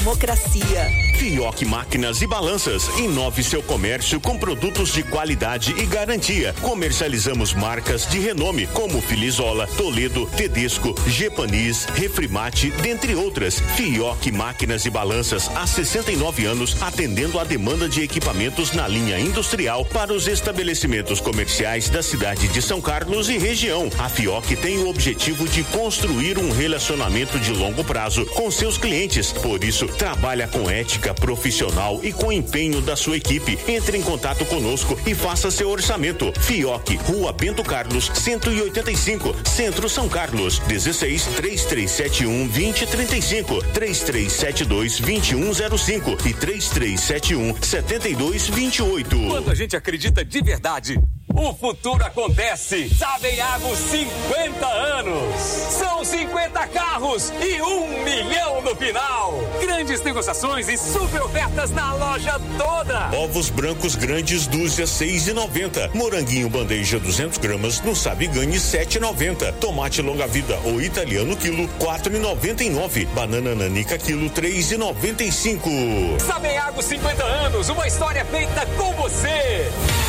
democracia. Fioc Máquinas e Balanças. Inove seu comércio com produtos de qualidade e garantia. Comercializamos marcas de renome como Filizola, Toledo, Tedesco, Gepanis, Refrimate, dentre outras. Fioc Máquinas e Balanças há 69 anos atendendo a demanda de equipamentos na linha industrial para os estabelecimentos comerciais da cidade de São Carlos e região. A Fioc tem o objetivo de construir um relacionamento de longo prazo com seus clientes. Por isso, trabalha com ética profissional e com empenho da sua equipe. Entre em contato conosco e faça seu orçamento. Fioc, Rua Bento Carlos, 185, Centro São Carlos. 16 3371 2035, 3372 2105 e 3371 7228. Quando a gente acredita de verdade, o futuro acontece. Sabeago 50 anos. São 50 carros e 1 milhão no final. Grandes negociações e super ofertas na loja toda. Ovos brancos grandes, dúzia 6,90. Moranguinho bandeja 200 gramas no Sabe Ganhe 7,90. Tomate longa vida ou italiano quilo 4,99. Banana nanica quilo 3,95. Sabeago 50 anos, uma história feita com você.